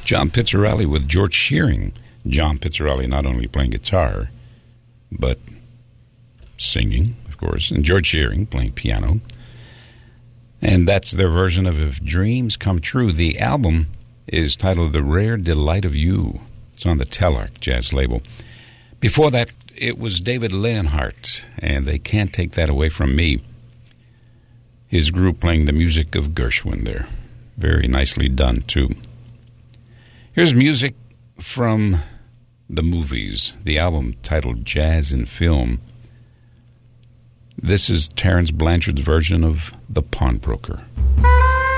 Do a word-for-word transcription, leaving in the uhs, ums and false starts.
John Pizzarelli with George Shearing. John Pizzarelli not only playing guitar, but singing, of course, and George Shearing playing piano. And that's their version of If Dreams Come True. The album is titled The Rare Delight of You. It's on the Telarc Jazz label. Before that, it was David Leonhardt, and They Can't Take That Away From Me. His group playing the music of Gershwin there. Very nicely done, too. Here's music from the movies, the album titled Jazz in Film. This is Terence Blanchard's version of The Pawnbroker.